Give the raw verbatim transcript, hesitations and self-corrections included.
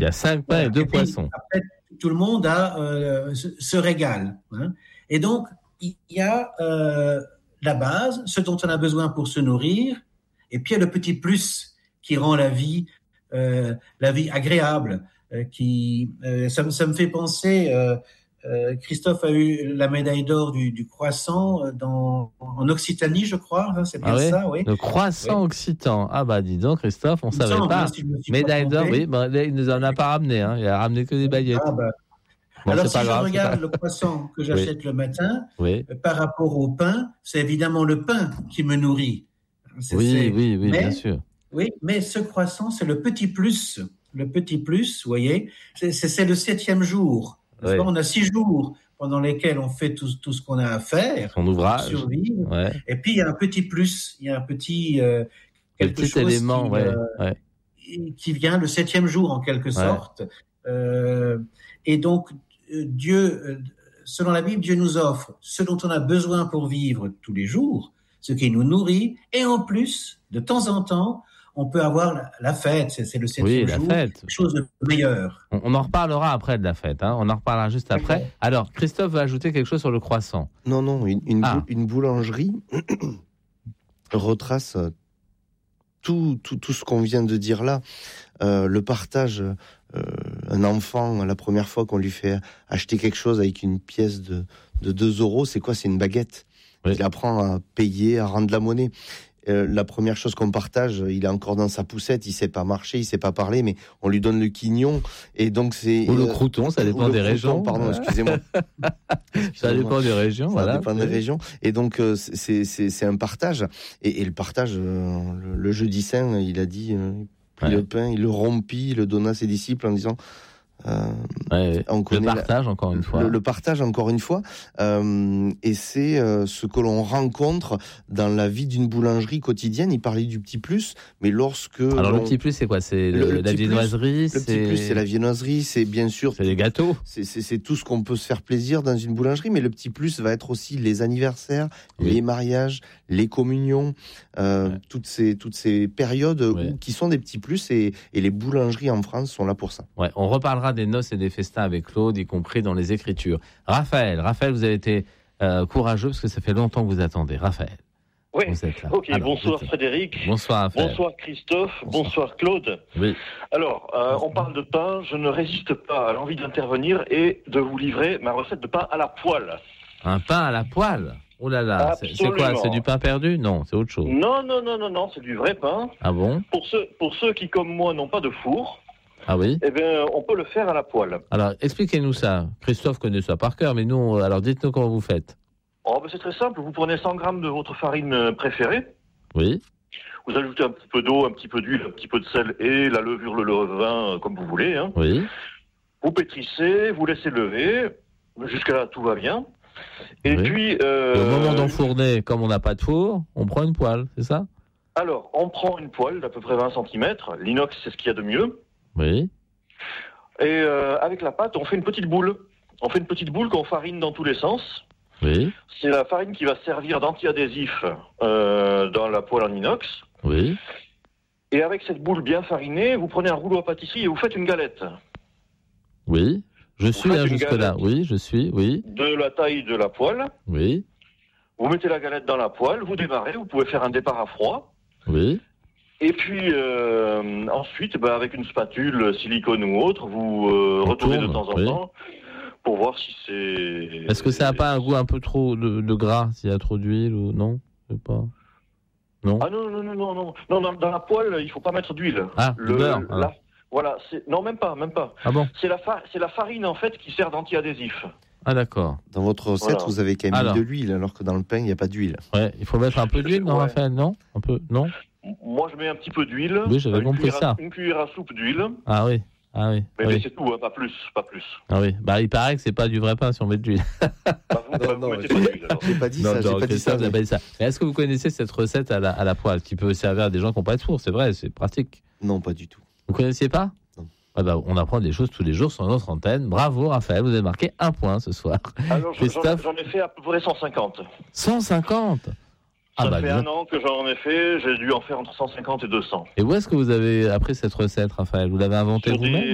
y a cinq pains voilà. et deux et puis, poissons. Après, tout le monde a, euh, se, se régale. Hein. Et donc, il y a euh, la base, ce dont on a besoin pour se nourrir, et puis il y a le petit plus qui rend la vie, euh, la vie agréable. Euh, qui, euh, ça, ça me fait penser... Euh, Euh, Christophe a eu la médaille d'or du, du croissant dans, en Occitanie, je crois. Hein, c'est bien ah oui ça, oui. Le croissant oui. occitan. Ah bah dis donc, Christophe, on ne savait semble, pas. Hein, si médaille d'or, oui. Bah, il nous en a pas ramené. Hein. Il a ramené que des baguettes. Ah bah. Bon, alors si je grave, regarde le croissant que j'achète oui. le matin, oui. euh, par rapport au pain, c'est évidemment le pain qui me nourrit. C'est, oui, c'est... oui, oui, mais, bien sûr. Oui, mais ce croissant, c'est le petit plus. Le petit plus, vous voyez, c'est, c'est, c'est le septième jour. Oui. On a six jours pendant lesquels on fait tout, tout ce qu'on a à faire, son ouvrage, pour survivre. Ouais. Et puis il y a un petit plus, il y a un petit euh, quelque petit chose élément, qui, ouais, euh, ouais. qui vient le septième jour en quelque sorte. Ouais. Euh, et donc euh, Dieu, euh, selon la Bible, Dieu nous offre ce dont on a besoin pour vivre tous les jours, ce qui nous nourrit, et en plus, de temps en temps, on peut avoir la, la fête, c'est, c'est le septième oui, jour, la fête. Quelque chose de meilleur. On, on en reparlera après de la fête, hein. On en reparlera juste après. Okay. Alors, Christophe va ajouter quelque chose sur le croissant. Non, non, une, une, ah. bou- une boulangerie retrace tout, tout, tout ce qu'on vient de dire là. Euh, le partage, euh, un enfant, la première fois qu'on lui fait acheter quelque chose avec une pièce de, de deux euros, c'est quoi ? C'est une baguette. Oui. Il apprend à payer, à rendre la monnaie. Euh, la première chose qu'on partage, il est encore dans sa poussette, il sait pas marcher, il sait pas parler, mais on lui donne le quignon, et donc c'est... Ou le crouton, ça dépend des crouton, régions. Pardon, excusez-moi. excusez-moi. Ça dépend des régions, ça voilà. Ça dépend des régions, et donc euh, c'est, c'est, c'est un partage, et, et le partage, euh, le, le jeudi saint, il a dit, euh, il ouais. le pain, il le rompit, il le donna à ses disciples en disant... Euh, ouais, on le partage la, encore une fois. Le, le partage encore une fois, euh, et c'est euh, ce que l'on rencontre dans la vie d'une boulangerie quotidienne. Il parlait du petit plus, mais lorsque alors le petit plus c'est quoi ? C'est le, le la viennoiserie. Le petit plus c'est la viennoiserie, c'est bien sûr. C'est les gâteaux. C'est, c'est, c'est tout ce qu'on peut se faire plaisir dans une boulangerie, mais le petit plus va être aussi les anniversaires, oui. les mariages, les communions, euh, ouais. toutes ces toutes ces périodes ouais. où, qui sont des petits plus, et, et les boulangeries en France sont là pour ça. Ouais, on reparlera des noces et des festins avec Claude, y compris dans les Écritures. Raphaël, Raphaël, vous avez été euh, courageux parce que ça fait longtemps que vous attendez. Raphaël. Oui, ok, Alors, bonsoir Frédéric. Bonsoir Raphaël. Bonsoir Christophe. Bonsoir, bonsoir Claude. Oui. Alors, euh, on parle de pain, je ne résiste pas à l'envie d'intervenir et de vous livrer ma recette de pain à la poêle. Un pain à la poêle ? Oh là là, c'est, c'est quoi ? C'est du pain perdu ? Non, c'est autre chose. Non, non, non, non, non, c'est du vrai pain. Ah bon ? Pour ceux, pour ceux qui, comme moi, n'ont pas de four, ah oui ? Eh bien, on peut le faire à la poêle. Alors, expliquez-nous ça. Christophe connaît ça par cœur, mais nous, alors dites-nous comment vous faites. Oh, ben c'est très simple. Vous prenez cent grammes de votre farine préférée. Oui. Vous ajoutez un petit peu d'eau, un petit peu d'huile, un petit peu de sel et la levure, le levain, comme vous voulez. Hein. Oui. Vous pétrissez, vous laissez lever. Jusqu'à là, tout va bien. Et oui. puis... Euh... Et au moment d'enfourner, comme on n'a pas de four, on prend une poêle, c'est ça ? Alors, on prend une poêle d'à peu près vingt centimètres. L'inox, c'est ce qu'il y a de mieux. Oui. Et euh, avec la pâte, on fait une petite boule. On fait une petite boule qu'on farine dans tous les sens. Oui. C'est la farine qui va servir d'anti-adhésif euh, dans la poêle en inox. Oui. Et avec cette boule bien farinée, vous prenez un rouleau à pâtisserie et vous faites une galette. Oui. Je suis là jusque-là. Oui, je suis, oui. De la taille de la poêle. Oui. Vous mettez la galette dans la poêle, vous démarrez, vous pouvez faire un départ à froid. Oui. Et puis euh, ensuite, bah, avec une spatule silicone ou autre, vous euh, retournez de temps en oui. temps pour voir si c'est... Est-ce que ça n'a pas un goût un peu trop de, de gras, s'il y a trop d'huile ou non ? Je sais pas. Non. Ah non, non, non, non, non. Non, dans, dans la poêle, il ne faut pas mettre d'huile. Ah, le beurre la, Voilà, c'est... non, même pas, même pas. Ah bon ? C'est la, fa... c'est la farine, en fait, qui sert d'anti-adhésif. Ah d'accord. Dans votre recette, voilà. Vous avez quand même mis de l'huile, alors que dans le pain, il n'y a pas d'huile. Ouais, il faut mettre un peu d'huile, non, ouais. Raphaël ? Non ? Un peu, non ? Moi, je mets un petit peu d'huile. Oui, j'avais compris ça. À, une cuillère à soupe d'huile. Ah oui, ah oui. Mais, oui. mais c'est tout, hein, pas plus, pas plus. Ah oui, bah il paraît que c'est pas du vrai pain si on met de l'huile. Bah, vous, non, vous non, mettez pas d'huile. Alors. J'ai pas dit non, ça, non, j'ai pas dit ça. Mais... pas dit ça. Mais est-ce que vous connaissez cette recette à la, à la poêle qui peut servir à des gens qui n'ont pas de four ? C'est vrai, c'est pratique. Non, pas du tout. Vous connaissiez pas ? Non. Ah bah, on apprend des choses tous les jours sur notre antenne. Bravo Raphaël, vous avez marqué un point ce soir. Alors, Christophe... j'en, j'en ai fait à peu près cent cinquante. cent cinquante ? Ça ah bah, fait bien. un an que j'en ai fait, j'ai dû en faire entre cent cinquante et deux cents. Et où est-ce que vous avez appris cette recette, Raphaël ? Vous l'avez inventée Sur vous-même ? des...